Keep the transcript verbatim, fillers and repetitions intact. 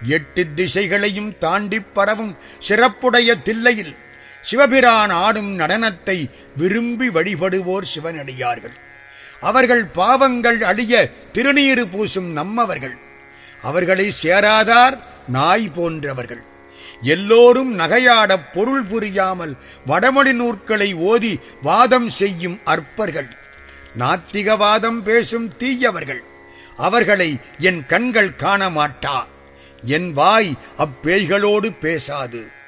எட்டு திசைகளையும் தாண்டிப் பரவும் சிறப்புடைய தில்லையில் சிவபிரான் ஆடும் நடனத்தை விரும்பி வழிபடுவோர் சிவனடியார்கள். அவர்கள் பாவங்கள் அழிய திருநீறு பூசும் நம்மவர்கள். அவர்களை சேராதார் நாய் போன்றவர்கள். எல்லோரும் நகையாடப் பொருள் புரியாமல் வடமொழி நூற்களை ஓதி வாதம் செய்யும் அற்பர்கள். நாத்திகவாதம் பேசும் தீயவர்கள். அவர்களை என் கண்கள் காண மாட்டா, என் வாய் அப்பேய்களோடு பேசாது.